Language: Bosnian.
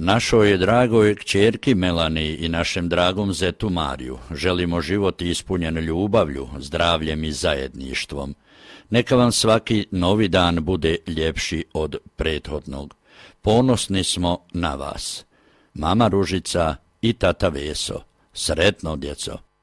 Našoj dragoj kćerki Melani i našem dragom zetu Mariju želimo život ispunjen ljubavlju, zdravljem i zajedništvom. Neka vam svaki novi dan bude ljepši od prethodnog. Ponosni smo na vas. Mama Ružica i tata Veso. Sretno, djeco!